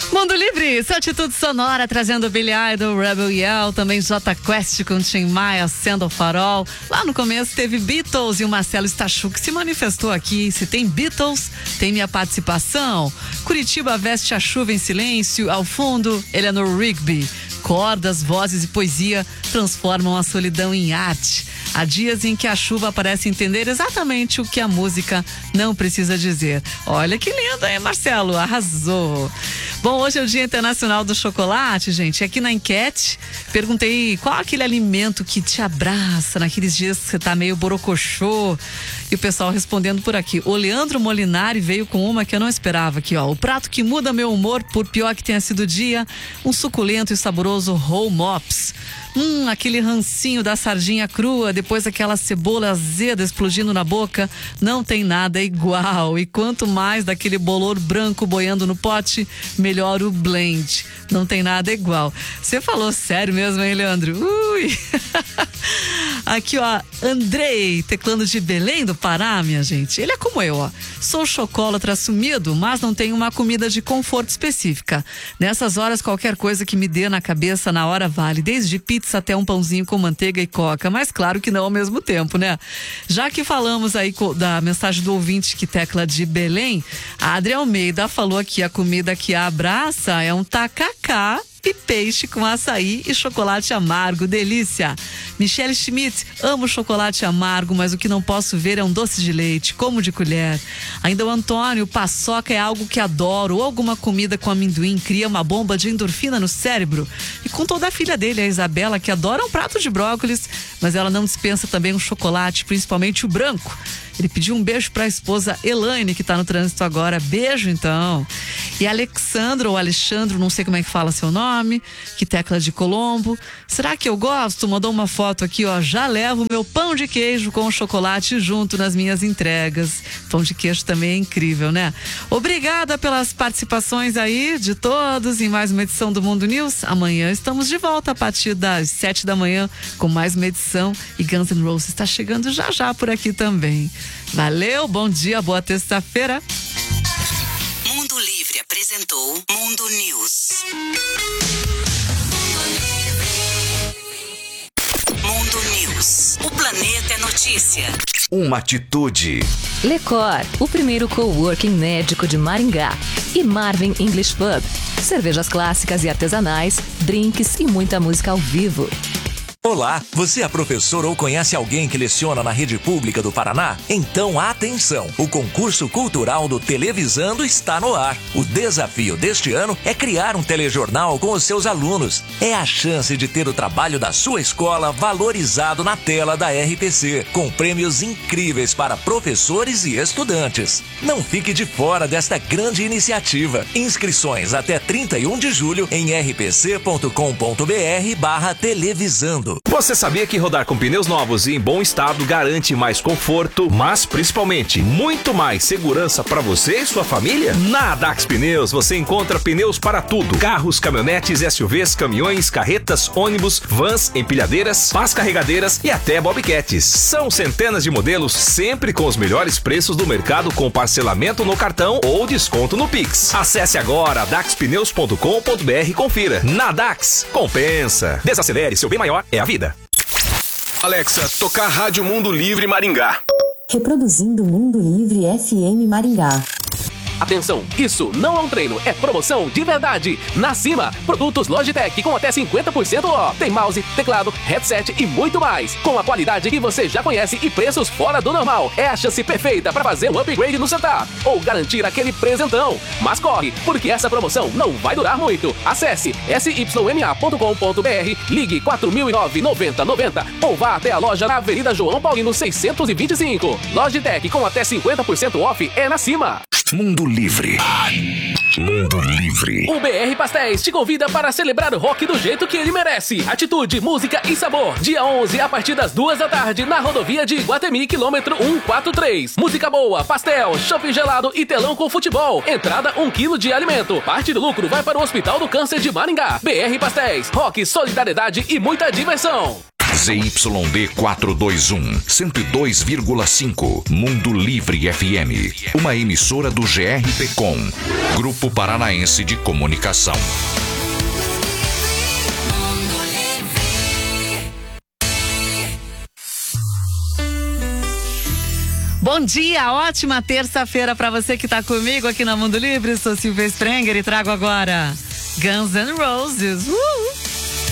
Mundo Livre, sua atitude sonora, trazendo Billy Idol, Rebel Yell, também Jota Quest com Tim Maia, Acenda o Farol. Lá no começo teve Beatles e o Marcelo Stachu que se manifestou aqui. Se tem Beatles, tem minha participação. Curitiba veste a chuva em silêncio. Ao fundo, Eleanor Rigby. Cordas, vozes e poesia transformam a solidão em arte. Há dias em que a chuva parece entender exatamente o que a música não precisa dizer. Olha que lindo, hein, Marcelo? Arrasou! Bom, hoje é o Dia Internacional do Chocolate, gente. Aqui na enquete, perguntei qual aquele alimento que te abraça naqueles dias que você tá meio borocochô. E o pessoal respondendo por aqui. O Leandro Molinari veio com uma que eu não esperava aqui, ó. O prato que muda meu humor, por pior que tenha sido o dia, um suculento e saboroso roll mops. Aquele rancinho da sardinha crua, depois aquela cebola azeda explodindo na boca, não tem nada igual. E quanto mais daquele bolor branco boiando no pote, melhor o blend. Não tem nada igual. Você falou sério mesmo, hein, Leandro? Ui! Aqui, ó, Andrei, teclando de Belém do Pará, minha gente. Ele é como eu, ó. Sou chocolatra assumido, mas não tenho uma comida de conforto específica. Nessas horas, qualquer coisa que me dê na cabeça na hora vale, desde pizza até um pãozinho com manteiga e coca, mas claro que não ao mesmo tempo, né? Já que falamos aí da mensagem do ouvinte que tecla de Belém, a Adri Almeida falou aqui, a comida que a abraça é um tacacá e peixe com açaí e chocolate amargo, delícia. Michele Schmidt, amo chocolate amargo, mas o que não posso ver é um doce de leite, como de colher. Ainda o Antônio, paçoca é algo que adoro, ou alguma comida com amendoim cria uma bomba de endorfina no cérebro. E com toda a filha dele, a Isabela, que adora um prato de brócolis, mas ela não dispensa também um chocolate, principalmente o branco. Ele pediu um beijo para a esposa Elaine, que tá no trânsito agora. Beijo, então. E Alexandro, ou Alexandro, não sei como é que fala seu nome, que tecla de Colombo. Será que eu gosto? Mandou uma foto aqui, ó. Já levo meu pão de queijo com chocolate junto nas minhas entregas. Pão de queijo também é incrível, né? Obrigada pelas participações aí de todos em mais uma edição do Mundo News. Amanhã estamos de volta a partir das 7 da manhã com mais uma edição. E Guns N' Roses está chegando já já por aqui também. Valeu, bom dia, boa terça-feira. Mundo Livre apresentou Mundo News. Mundo News. O planeta é notícia. Uma atitude. Lecor, o primeiro coworking médico de Maringá. E Marvin English Pub. Cervejas clássicas e artesanais, drinks e muita música ao vivo. Olá, você é professor ou conhece alguém que leciona na rede pública do Paraná? Então atenção, o concurso cultural do Televisando está no ar. O desafio deste ano é criar um telejornal com os seus alunos. É a chance de ter o trabalho da sua escola valorizado na tela da RPC, com prêmios incríveis para professores e estudantes. Não fique de fora desta grande iniciativa. Inscrições até 31 de julho em rpc.com.br/televisando. Você sabia que rodar com pneus novos e em bom estado garante mais conforto, mas principalmente muito mais segurança para você e sua família? Na Dax Pneus você encontra pneus para tudo: carros, caminhonetes, SUVs, caminhões, carretas, ônibus, vans, empilhadeiras, pás carregadeiras e até bobcats. São centenas de modelos, sempre com os melhores preços do mercado, com parcelamento no cartão ou desconto no Pix. Acesse agora daxpneus.com.br e confira. Na Dax, compensa. Desacelere, seu bem maior é a vida. Alexa, tocar Rádio Mundo Livre Maringá. Reproduzindo Mundo Livre FM Maringá. Atenção, isso não é um treino, é promoção de verdade. Na Cima, produtos Logitech com até 50% off. Tem mouse, teclado, headset e muito mais. Com a qualidade que você já conhece e preços fora do normal. É a chance perfeita para fazer um upgrade no setup ou garantir aquele presentão. Mas corre, porque essa promoção não vai durar muito. Acesse syma.com.br, ligue 4009-9090 ou vá até a loja na Avenida João Paulino 625. Logitech com até 50% off é na Cima. Mundo Livre. Mundo Livre. O BR Pastéis te convida para celebrar o rock do jeito que ele merece. Atitude, música e sabor. Dia 11, a partir das 2 da tarde, na rodovia de Iguatemi, quilômetro 143. Música boa, pastel, shopping gelado e telão com futebol. Entrada 1 quilo de alimento. Parte do lucro vai para o Hospital do Câncer de Maringá. BR Pastéis, rock, solidariedade e muita diversão. ZYD 421, 102,5. Mundo Livre FM. Uma emissora do GRPcom, Grupo Paranaense de Comunicação. Bom dia, ótima terça-feira para você que tá comigo aqui na Mundo Livre. Sou Silvia Sprenger e trago agora Guns N' Roses.